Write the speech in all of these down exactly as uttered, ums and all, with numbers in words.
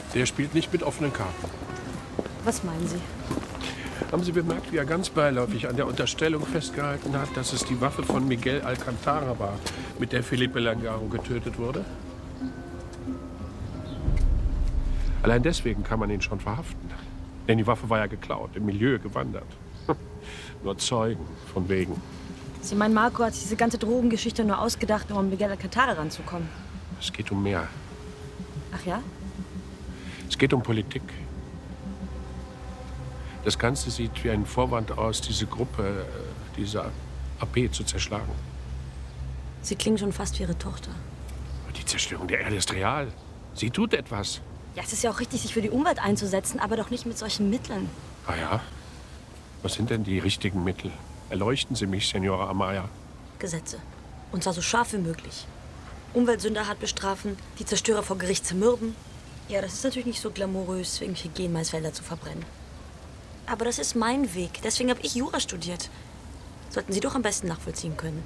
Der spielt nicht mit offenen Karten. Was meinen Sie? Haben Sie bemerkt, wie er ganz beiläufig an der Unterstellung festgehalten hat, dass es die Waffe von Miguel Alcantara war, mit der Felipe Langaro getötet wurde? Allein deswegen kann man ihn schon verhaften. Denn die Waffe war ja geklaut, im Milieu gewandert. Nur Zeugen, von wegen. Sie meinen, Marco hat sich diese ganze Drogengeschichte nur ausgedacht, um an Miguel Alcantara ranzukommen? Es geht um mehr. Ach ja? Es geht um Politik. Das Ganze sieht wie ein Vorwand aus, diese Gruppe, dieser A P zu zerschlagen. Sie klingen schon fast wie Ihre Tochter. Die Zerstörung der Erde ist real. Sie tut etwas. Ja, es ist ja auch richtig, sich für die Umwelt einzusetzen, aber doch nicht mit solchen Mitteln. Ah ja? Was sind denn die richtigen Mittel? Erleuchten Sie mich, Senora Amaya. Gesetze. Und zwar so scharf wie möglich. Umweltsünder hart bestrafen, die Zerstörer vor Gericht zermürben. Ja, das ist natürlich nicht so glamourös, irgendwelche Genmaisfelder zu verbrennen. Aber das ist mein Weg. Deswegen habe ich Jura studiert. Sollten Sie doch am besten nachvollziehen können.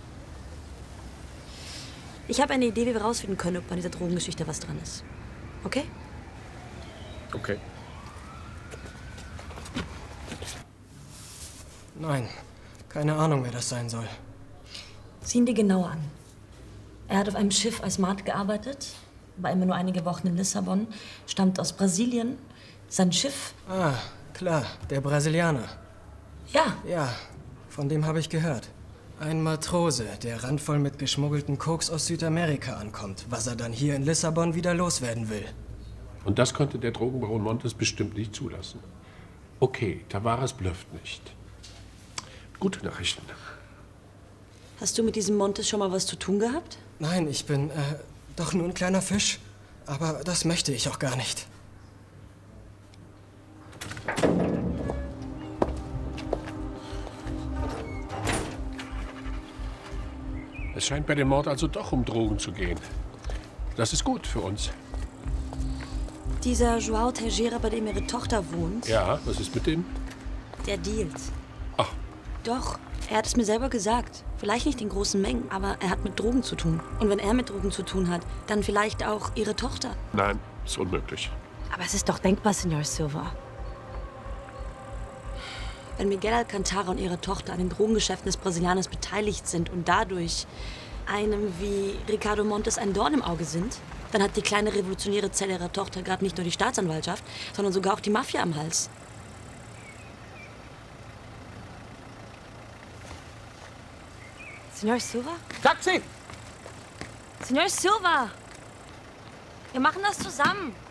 Ich habe eine Idee, wie wir rausfinden können, ob an dieser Drogengeschichte was dran ist. Okay? Okay. Nein, keine Ahnung, wer das sein soll. Sieh ihn dir genauer an. Er hat auf einem Schiff als Mate gearbeitet, war immer nur einige Wochen in Lissabon, stammt aus Brasilien. Sein Schiff... Ah, klar, der Brasilianer. Ja. Ja, von dem habe ich gehört. Ein Matrose, der randvoll mit geschmuggelten Koks aus Südamerika ankommt, was er dann hier in Lissabon wieder loswerden will. Und das konnte der Drogenbaron Montes bestimmt nicht zulassen. Okay, Tavares blufft nicht. Gute Nachrichten. Hast du mit diesem Montes schon mal was zu tun gehabt? Nein, ich bin äh, doch nur ein kleiner Fisch. Aber das möchte ich auch gar nicht. Es scheint bei dem Mord also doch um Drogen zu gehen. Das ist gut für uns. Dieser João Teixeira, bei dem ihre Tochter wohnt, Ja, was ist mit dem? der dealt. Ach, Doch, er hat es mir selber gesagt. Vielleicht nicht in großen Mengen, aber er hat mit Drogen zu tun. Und wenn er mit Drogen zu tun hat, dann vielleicht auch ihre Tochter. nein, ist unmöglich. Aber es ist doch denkbar, Senor Silva. Wenn Miguel Alcantara und ihre Tochter an den Drogengeschäften des Brasilianers beteiligt sind und dadurch einem wie Ricardo Montes ein Dorn im Auge sind, dann hat die kleine revolutionäre Zelle ihrer Tochter gerade nicht nur die Staatsanwaltschaft, sondern sogar auch die Mafia am Hals. Senor Silva? Taxi! Senor Silva! Wir machen das zusammen.